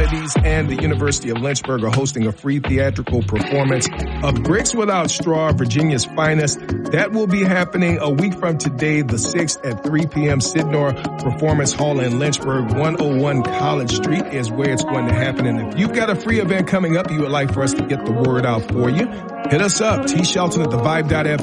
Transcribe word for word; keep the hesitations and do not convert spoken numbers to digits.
Kennedys and the University of Lynchburg are hosting a free theatrical performance of Bricks Without Straw, Virginia's Finest. That will be happening a week from today, the sixth at three p.m. Sidnor Performance Hall in Lynchburg. one oh one College Street is where it's going to happen. And if you've got a free event coming up you would like for us to get the word out for you, hit us up. T. Shelton at the Vibe dot F M.